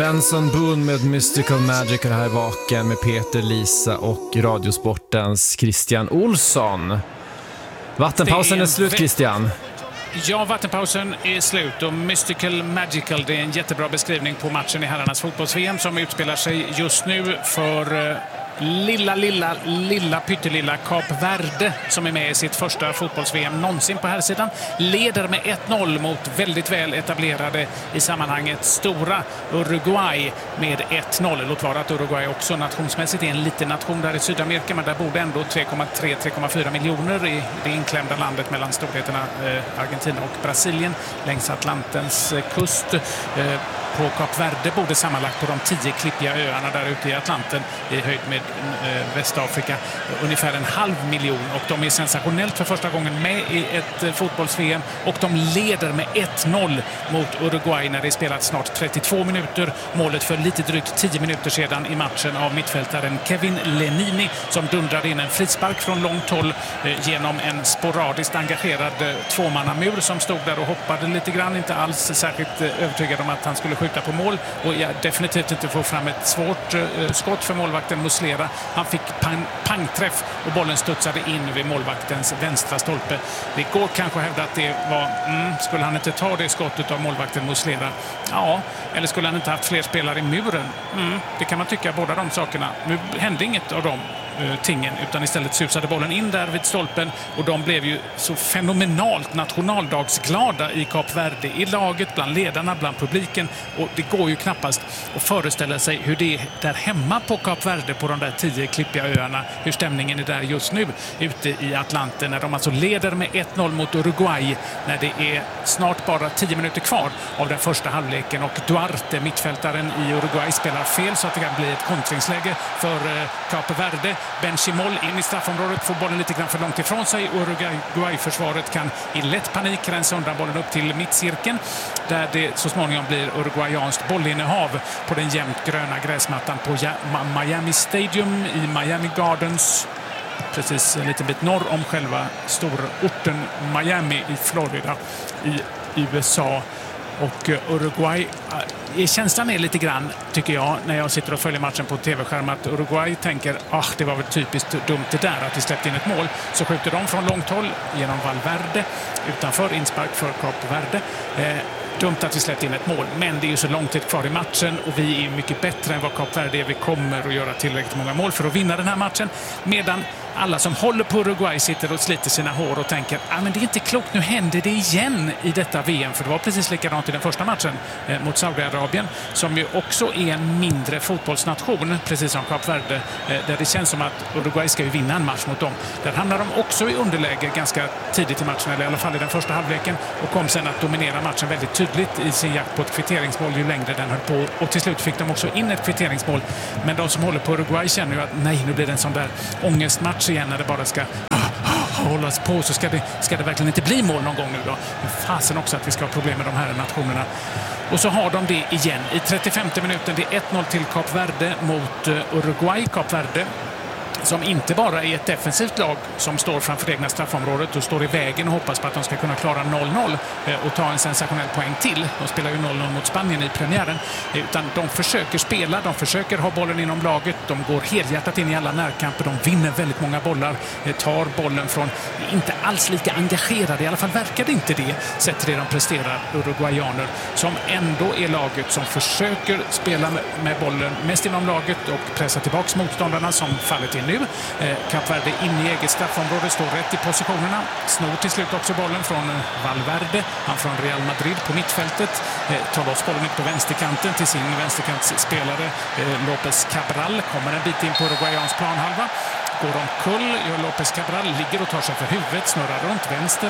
Benson Boone med Mystical Magic här vaken med Peter, Lisa och Radiosportens Christian Olsson. Vattenpausen är slut, Christian. Ja, vattenpausen är slut och Mystical Magical, det är en jättebra beskrivning på matchen i herrarnas fotbolls-VM som utspelar sig just nu för lilla pyttelilla Kap Verde som är med i sitt första fotbolls-VM någonsin på här sidan. Leder med 1-0 mot väldigt väl etablerade i sammanhanget stora Uruguay med 1-0. Låt vara att Uruguay också nationsmässigt är en liten nation där i Sydamerika, men där borde ändå 3,3-3,4 miljoner i det inklämda landet mellan storheterna Argentina och Brasilien längs Atlantens kust. På Kap Verde borde sammanlagt på de 10 klippiga öarna där ute i Atlanten i höjd med Västafrika ungefär 500 000, och de är sensationellt för första gången med i ett fotbolls-VM, och de leder med 1-0 mot Uruguay när det spelat snart 32 minuter. Målet för lite drygt 10 minuter sedan i matchen av mittfältaren Kevin Lenini som dundrade in en frispark från långt håll genom en sporadiskt engagerad tvåmannamur som stod där och hoppade lite grann, inte alls särskilt övertygad om att han skulle skjuta på mål, och definitivt inte få fram ett svårt skott för målvakten Muslera. Han fick pangträff och bollen studsade in vid målvaktens vänstra stolpe. Det går kanske att hävda att det var skulle han inte ta det skottet av målvakten Muslera? Ja, eller skulle han inte haft fler spelare i muren? Det kan man tycka, båda de sakerna. Nu hände inget av dem tingen, utan istället susade bollen in där vid stolpen, och de blev ju så fenomenalt nationaldagsglada i Kap Verde, i laget, bland ledarna, bland publiken, och det går ju knappast att föreställa sig hur det är där hemma på Kap Verde, på de där 10 klippiga öarna, hur stämningen är där just nu ute i Atlanten när de alltså leder med 1-0 mot Uruguay när det är snart bara 10 minuter kvar av den första halvleken, och Duarte, mittfältaren i Uruguay, spelar fel så att det kan bli ett kontringsläge för Kap Verde. Ben Chimol in i straffområdet, får bollen lite grann för långt ifrån sig, och Uruguay-försvaret kan i lätt panik rensa undan bollen upp till mittcirkeln där det så småningom blir uruguayanskt bollinnehav på den jämnt gröna gräsmattan på Miami Stadium i Miami Gardens, precis en liten bit norr om själva stororten Miami i Florida i USA. Och Uruguay, känslan är lite grann, tycker jag, när jag sitter och följer matchen på tv-skärm, att Uruguay tänker, det var väl typiskt dumt det där att vi släppte in ett mål. Så skjuter de från långt håll genom Valverde utanför, inspark för Kap Verde. Dumt att vi släppte in ett mål, men det är ju så lång tid kvar i matchen och vi är mycket bättre än vad Kap Verde är. Vi kommer att göra tillräckligt många mål för att vinna den här matchen, medan alla som håller på Uruguay sitter och sliter sina hår och tänker, men det är inte klokt, nu händer det igen i detta VM, för det var precis likadant i den första matchen mot Saudiarabien, som ju också är en mindre fotbollsnation, precis som Kap Verde, där det känns som att Uruguay ska ju vinna en match mot dem. Där hamnar de också i underläge ganska tidigt i matchen, eller i alla fall i den första halvleken, och kom sen att dominera matchen väldigt tydligt i sin jakt på ett kvitteringsmål ju längre den höll på, och till slut fick de också in ett kvitteringsmål. Men de som håller på Uruguay känner ju att nej, nu blir det en sån där ångestmatch igen när det bara ska hållas på, så ska det verkligen inte bli mål någon gång nu då. Fasen också att vi ska ha problem med de här nationerna. Och så har de det igen i 35:e minuten. Det är 1-0 till Kap Verde mot Uruguay. Kap Verde som inte bara är ett defensivt lag som står framför det egna straffområdet och står i vägen och hoppas på att de ska kunna klara 0-0 och ta en sensationell poäng till. De spelar ju 0-0 mot Spanien i premiären. Utan de försöker spela, de försöker ha bollen inom laget, de går helhjärtat in i alla närkamper, de vinner väldigt många bollar, tar bollen från inte alls lika engagerade, i alla fall verkar det inte det, sett till det de presterar, uruguayaner, som ändå är laget som försöker spela med bollen mest inom laget och pressa tillbaka motståndarna som fallet in nu. Kap Verde in i eget straffområde, står rätt i positionerna, snor till slut också bollen från Valverde, han från Real Madrid på mittfältet, tar loss bollen ut på vänsterkanten till sin vänsterkantsspelare López Cabral, kommer en bit in på Uruguayans planhalva, går omkull, gör López Cabral, ligger och tar sig för huvudet, snurrar runt vänster,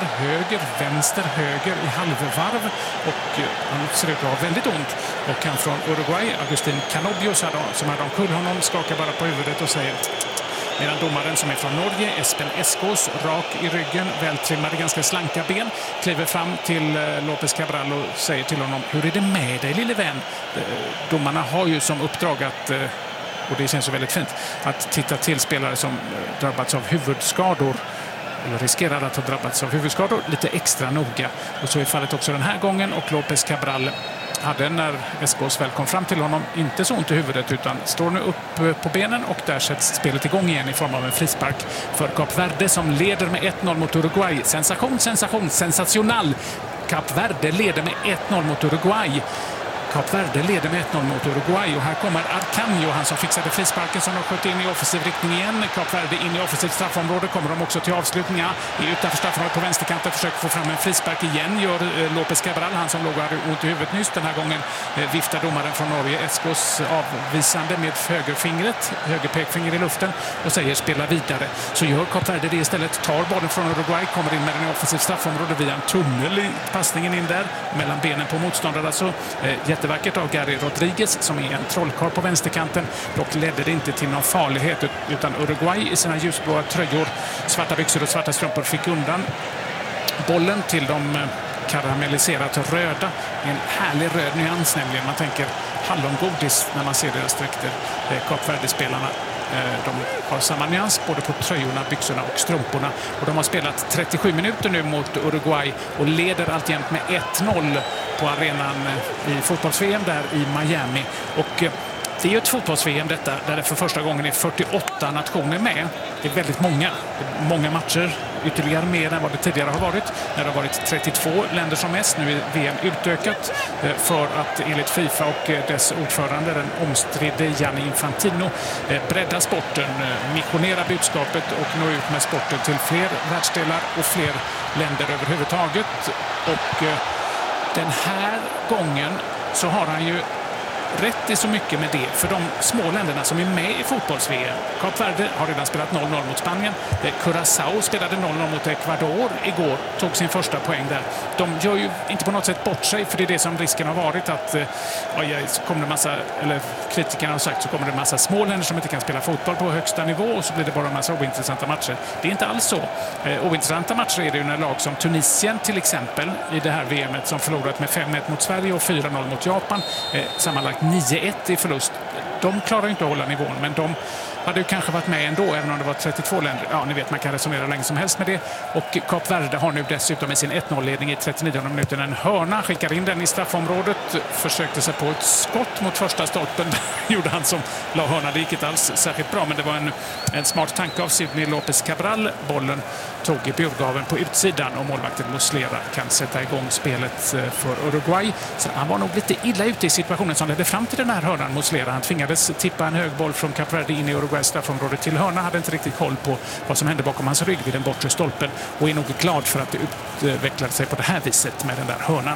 höger i halvvarv, och han ser ut att ha väldigt ont, och han från Uruguay, Agustín Canobio, som hade omkull honom, skakar bara på huvudet och säger, medan domaren som är från Norge, Espen Eskås, rak i ryggen, vältrimmade, ganska slanka ben, kliver fram till López Cabral och säger till honom, hur är det med dig lille vän? Domarna har ju som uppdrag att, och det känns så väldigt fint, att titta till spelare som drabbats av huvudskador eller riskerar att ha drabbats av huvudskador lite extra noga. Och så är fallet också den här gången, och López Cabral hade när Eskås väl kom fram till honom inte så ont i huvudet utan står nu upp på benen och där sätts spelet igång igen i form av en frispark för Kap Verde som leder med 1-0 mot Uruguay. Sensationell! Kap Verde leder med 1-0 mot Uruguay. Kap Verde leder med 1-0 mot Uruguay och här kommer Arcanio, han som fixade frisparken som de sköt in i offensiv riktning igen. Kap Verde in i offensivt straffområde, kommer de också till avslutningar. Utanför straffområdet på vänsterkanten försöker få fram en frispark igen, gör López Cabral, han som låg och hade ont i huvudet nyss. Den här gången viftar domaren från Norge Eskås avvisande med höger pekfinger i luften och säger spela vidare. Så gör Kap Verde det istället, tar bollen från Uruguay, kommer in med den i offensivt straffområde via en tunnel i passningen in där mellan benen på motståndare. Alltså jättevackert av Gary Rodriguez som är en trollkarl på vänsterkanten. Dock ledde det inte till någon farlighet utan Uruguay i sina ljusblåa tröjor, svarta byxor och svarta strumpor fick undan bollen till de karamelliserat röda. En härlig röd nyans nämligen. Man tänker hallongodis när man ser deras dräkter. Kap Verde-spelarna. De har samma nyans både på tröjorna, byxorna och strumporna. Och de har spelat 37 minuter nu mot Uruguay och leder alltjämt med 1-0 på arenan i fotbolls-VM där i Miami. Och det är ju ett fotbolls-VM detta där det för första gången är 48 nationer med. Det är väldigt många matcher, ytterligare mer än vad det tidigare har varit. När det har varit 32 länder som mest. Nu är VM utökat för att enligt FIFA och dess ordförande, den omstridde Gianni Infantino, bredda sporten, missionera budskapet och nå ut med sporten till fler världsdelar och fler länder överhuvudtaget. Och den här gången så har han ju rätt i så mycket med det för de små länderna som är med i fotbolls-VM. Kap Verde har redan spelat 0-0 mot Spanien. Curaçao spelade 0-0 mot Ecuador igår, tog sin första poäng där. De gör ju inte på något sätt bort sig, för det är det som risken har varit att så kommer det massa, eller kritikerna har sagt, så kommer det en massa små länder som inte kan spela fotboll på högsta nivå och så blir det bara en massa ointressanta matcher. Det är inte alls så. Ointressanta matcher är det ju när lag som Tunisien till exempel i det här VMet som förlorat med 5-1 mot Sverige och 4-0 mot Japan, sammanlagt 9-1 i förlust. De klarar inte att hålla nivån, men de hade ju kanske varit med ändå, även om det var 32 länder. Ja, ni vet, man kan resonera länge som helst med det. Och Kap Verde har nu dessutom med sin 1-0-ledning i 39 minuten en hörna, skickar in den i straffområdet, försökte sig på ett skott mot första stolpen. Gjorde han som la hörna, det gick inte alls särskilt bra, men det var en smart tanke av Sidney López Cabral. Bollen tog i burgaven på utsidan och målvakten Muslera kan sätta igång spelet för Uruguay. Så han var nog lite illa ute i situationen som ledde fram till den här hörnan. Muslera, han tvingades tippa en hög boll från Kap Verde in i Uruguays straffområde till hörna, hade inte riktigt koll på vad som hände bakom hans rygg vid den bortre stolpen och är nog glad för att det utvecklade sig på det här viset med den där hörnan.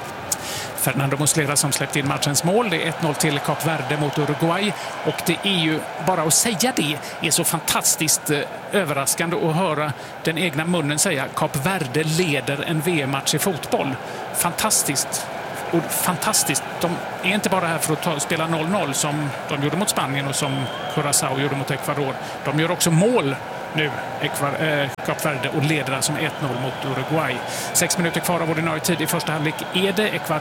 Fernando Muslera som släppt in matchens mål. Det är 1-0 till Kap Verde mot Uruguay. Och det är ju, bara att säga det, är så fantastiskt överraskande att höra den egna munnen säga Kap Verde leder en VM-match i fotboll. Fantastiskt. Och fantastiskt. De är inte bara här för att spela 0-0 som de gjorde mot Spanien och som Curaçao gjorde mot Ecuador. De gör också mål nu, Kap Verde, och leder alltså med 1-0 mot Uruguay. 6 minuter kvar av ordinarie tid i första halvlek är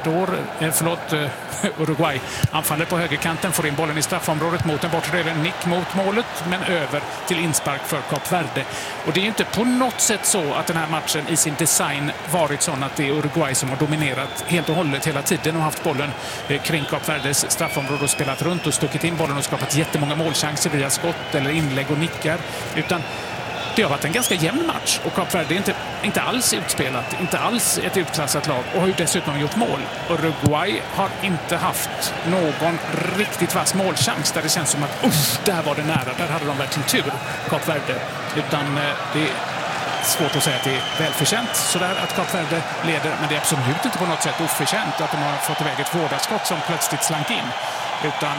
det Uruguay anfaller på högerkanten, får in bollen i straffområdet mot den bortre delen, nick mot målet, men över till inspark för Kap Verde. Och det är ju inte på något sätt så att den här matchen i sin design varit sån att det är Uruguay som har dominerat helt och hållet hela tiden och haft bollen kring Kap Verdes straffområde och spelat runt och stuckit in bollen och skapat jättemånga målchanser via skott eller inlägg och nickar, utan det har varit en ganska jämn match och Kap Verde är inte alls utspelat, inte alls ett utklassat lag och har ju dessutom gjort mål. Uruguay har inte haft någon riktigt vass målchans där det känns som att där var det nära, där hade de verkligen tur, Kap Verde. Utan det är svårt att säga att det är välförtjänt sådär att Kap Verde leder, men det är absolut inte på något sätt oförtjänt att de har fått iväg ett vårdarskott som plötsligt slank in. Utan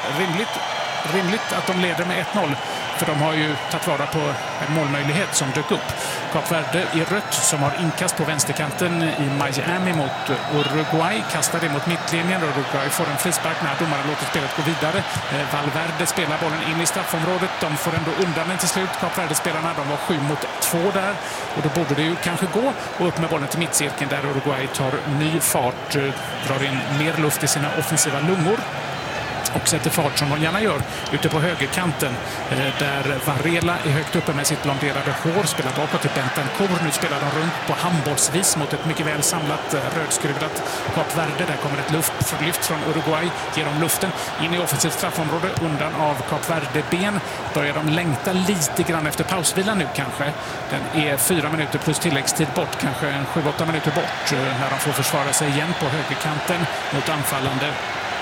rimligt att de leder med 1-0. För de har ju tagit vara på en målmöjlighet som dök upp. Kap Verde i rött som har inkast på vänsterkanten i Miami mot Uruguay. Kastar det mot mittlinjen. Uruguay får en frispark när domaren låter spelet gå vidare. Valverde spelar bollen in i straffområdet. De får ändå undan den till slut. Kap Verde-spelarna, de var 7-2 där. Och då borde det ju kanske gå. Och upp med bollen till mittcirkeln där Uruguay tar ny fart. Drar in mer luft i sina offensiva lungor. och sätter fart som de gärna gör ute på högerkanten där Varela är högt uppe med sitt blonderade hår, spelar bakåt till Bentancur. Nu spelar de runt på handbollsvis mot ett mycket väl samlat rödskruvat Kap Verde. Där kommer ett lyft från Uruguay genom luften in i offensivt straffområde undan av Kap Verde-ben. Börjar de längta lite grann efter pausvilan nu kanske. Den är 4 minuter plus tilläggstid bort, kanske 7-8 minuter bort när de får försvara sig igen på högerkanten mot anfallande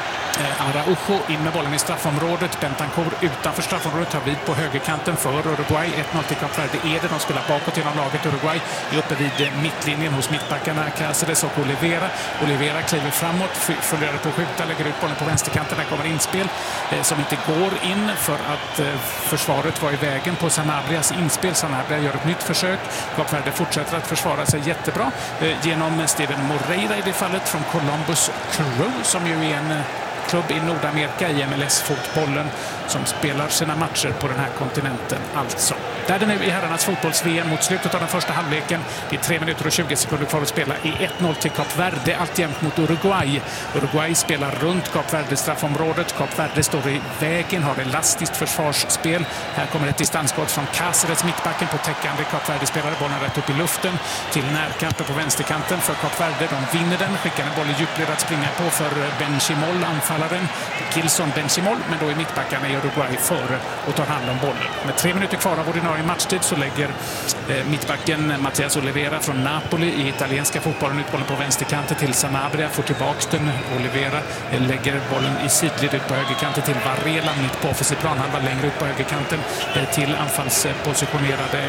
Araujo in med bollen i straffområdet. Bentancur utanför straffområdet tar vid på högerkanten för Uruguay. 1-0 till Kap Verde är det. De spelar bakåt genom laget. Uruguay är uppe vid mittlinjen hos mittbackarna Cáceres och Olivera. Olivera kliver framåt, funderar på att skjuta, lägger ut bollen på vänsterkanten. Där kommer inspel som inte går in för att försvaret var i vägen på Sanabrias inspel. Sanabria gör ett nytt försök. Kap Verde fortsätter att försvara sig jättebra genom Steven Moreira i det fallet från Columbus Crew, som ju är en klubb i Nordamerika i MLS-fotbollen som spelar sina matcher på den här kontinenten alltså. Där är det nu i herrarnas fotbolls-VM mot slutet av den första halvleken. Det är 3 minuter och 20 sekunder kvar att spela i 1-0 till Kap Verde, alltjämt mot Uruguay. Uruguay spelar runt Kap Verde straffområdet. Kap Verde står i vägen, har elastiskt försvarsspel. Här kommer ett distansskott från Cáceres, mittbacken på täckande Kap Verde-spelare. Bollen rätt upp i luften till närkampen på vänsterkanten för Kap Verde. De vinner den, skickar en boll i djupled att springa på för Benchimol, anfallaren. Gilson Benchimol, men då är mittbackarna i Uruguay före och tar hand om bollen. Med 3 minuter kvar av ordinarie matchtid så lägger mittbacken Mattias Olivera från Napoli i italienska fotbollen ut bollen på vänsterkanten till Sanabria, får tillbaks den. Olivera lägger bollen i sidled ut på högerkanten till Varela, mitt på offensiv planhalva längre ut på högerkanten till anfallspositionerade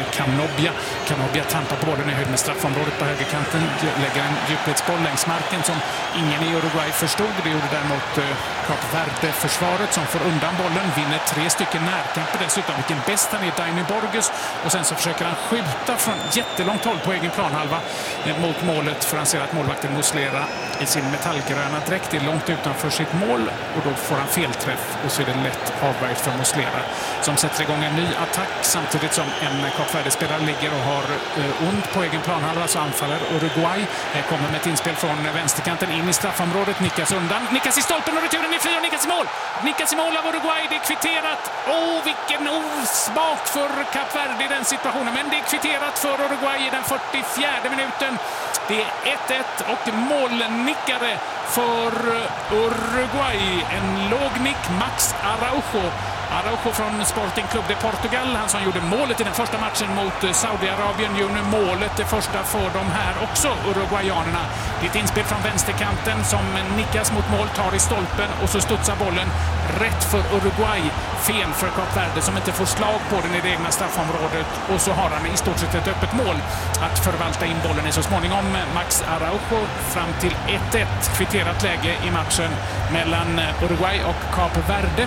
Canobia trampar på bollen i höjd med straffområdet på högerkanten, lägger en djupledsboll längs marken som ingen i Uruguay förstod. Det gjorde däremot Kap Verde-försvaret som får undan bollen, vinner 3 stycken närkamper dessutom. Vilken bäst han är, Daini Borges, och sen så försöker han skjuta från jättelångt håll på egen planhalva mot målet, för han ser att målvakten Muslera i sin metallgröna dräkt är långt utanför sitt mål och då får han felträff och så är det lätt avvärjt för Muslera som sätter igång en ny attack samtidigt som en Kap Verde-spelare ligger och har ont på egen planhalva, så anfaller Uruguay. Kommer med ett inspel från vänsterkanten in i straffområdet, nickas undan, nickas i stolpen och returen är fri och nickas i mål. Nickas i mål av Uruguay, det är kvitterat. Vilken osmak för Kap Verde i den situationen, men det är kvitterat för Uruguay i den 44 minuten. Det är 1-1 och målnickare för Uruguay. En låg nick, Max Araujo. Araujo från Sporting Club de Portugal, han som gjorde målet i den första matchen mot Saudiarabien, gör nu målet, det första för de här också, uruguayanerna. Det är ett inspel från vänsterkanten som nickas mot mål, tar i stolpen och så studsar bollen rätt för Uruguay. Fel för Kap Verde som inte får slag på den i det egna straffområdet, och så har han i stort sett ett öppet mål att förvalta in bollen i så småningom. Max Araujo fram till 1-1, kvitterat läge i matchen mellan Uruguay och Kap Verde.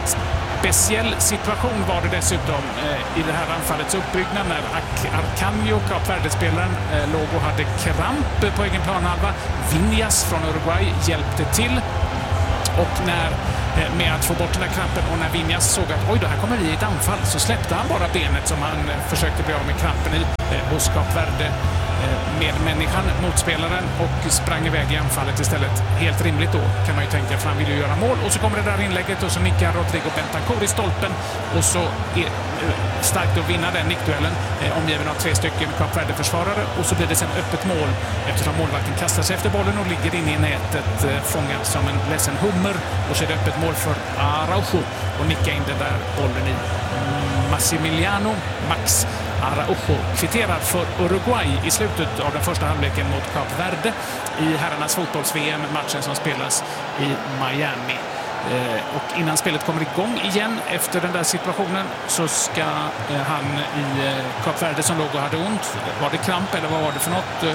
Speciell situation var det dessutom i det här anfallets uppbyggnad när Arcanio, Kap Verde-spelaren, låg och hade kramp på egen planhalva. Vinjas från Uruguay hjälpte till, och med att få bort den där krampen, och när Vinjas såg att oj då, här kommer vi i ett anfall, så släppte han bara benet som han försökte bli av med krampen i hos Kap Verde med människan, motspelaren, och sprang iväg i anfallet istället. Helt rimligt då, kan man ju tänka, för han vill ju göra mål. Och så kommer det där inlägget och så nickar Rodrigo Bentancur i stolpen, och så är starkt att vinna den nickduellen, omgiven av 3 stycken Kap Verde-försvarare, och så blir det sen öppet mål eftersom målvakten kastar sig efter bollen och ligger inne i nätet, fångad som en ledsen hummer, och så är det öppet mål för Araujo och nicka in den där bollen i. Massimiliano Max Araujo kvitterar för Uruguay i slutet av den första halvleken mot Kap Verde i herrarnas fotbolls-VM, matchen som spelas i Miami. Och innan spelet kommer igång igen efter den där situationen så ska han i Kap Verde som låg och hade ont, var det kramp eller vad var det för något,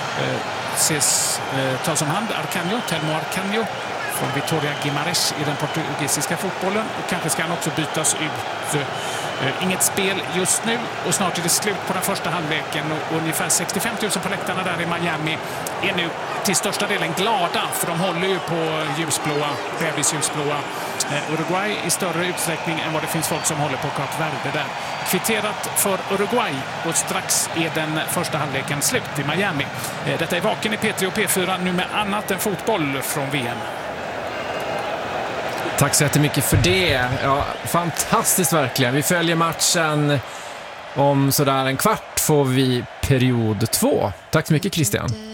tas om hand Telmo Arcanio från Vitória Guimarães i den portugisiska fotbollen, och kanske ska han också bytas ut. Inget spel just nu, och snart är det slut på den första halvleken, och ungefär 65 000 på läktarna där i Miami är nu till största delen glada, för de håller ju på bebisljusblåa Uruguay i större utsträckning än vad det finns folk som håller på Kap Verde där. Kvitterat för Uruguay, och strax är den första halvleken slut i Miami. Detta är Vaken i P3 och P4, nu med annat än fotboll från VM. Tack så jättemycket för det. Ja, fantastiskt verkligen. Vi följer matchen. Om sådär en kvart får vi period 2. Tack så mycket, Christian.